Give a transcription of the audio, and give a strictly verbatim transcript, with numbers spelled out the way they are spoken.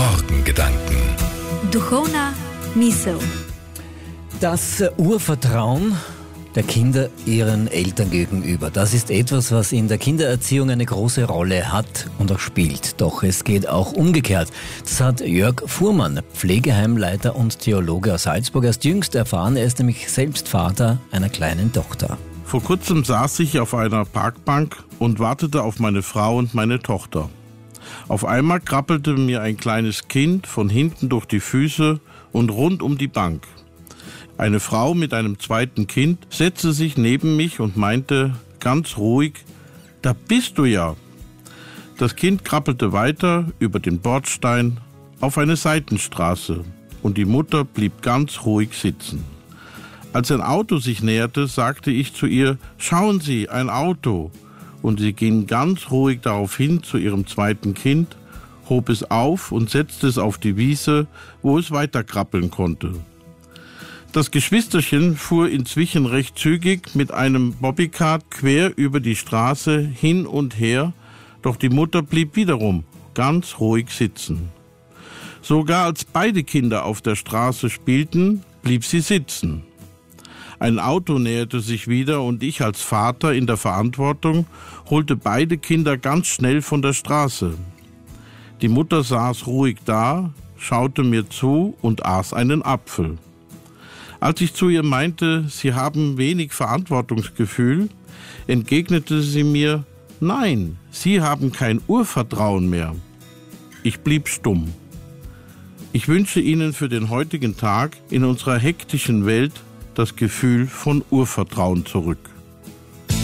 Morgengedanken. Duchovna misel. Das Urvertrauen der Kinder ihren Eltern gegenüber, das ist etwas, was in der Kindererziehung eine große Rolle hat und auch spielt. Doch es geht auch umgekehrt. Das hat Jörg Fuhrmann, Pflegeheimleiter und Theologe aus Salzburg, erst jüngst erfahren. Er ist nämlich selbst Vater einer kleinen Tochter. Vor kurzem saß ich auf einer Parkbank und wartete auf meine Frau und meine Tochter. Auf einmal krabbelte mir ein kleines Kind von hinten durch die Füße und rund um die Bank. Eine Frau mit einem zweiten Kind setzte sich neben mich und meinte ganz ruhig: "Da bist du ja." Das Kind krabbelte weiter über den Bordstein auf eine Seitenstraße und die Mutter blieb ganz ruhig sitzen. Als ein Auto sich näherte, sagte ich zu ihr: "Schauen Sie, ein Auto." Und sie ging ganz ruhig darauf hin zu ihrem zweiten Kind, hob es auf und setzte es auf die Wiese, wo es weiter krabbeln konnte. Das Geschwisterchen fuhr inzwischen recht zügig mit einem Bobbycard quer über die Straße hin und her, doch die Mutter blieb wiederum ganz ruhig sitzen. Sogar als beide Kinder auf der Straße spielten, blieb sie sitzen. Ein Auto näherte sich wieder und ich als Vater in der Verantwortung holte beide Kinder ganz schnell von der Straße. Die Mutter saß ruhig da, schaute mir zu und aß einen Apfel. Als ich zu ihr meinte, sie haben wenig Verantwortungsgefühl, entgegnete sie mir: "Nein, Sie haben kein Urvertrauen mehr." Ich blieb stumm. Ich wünsche Ihnen für den heutigen Tag in unserer hektischen Welt das Gefühl von Urvertrauen zurück.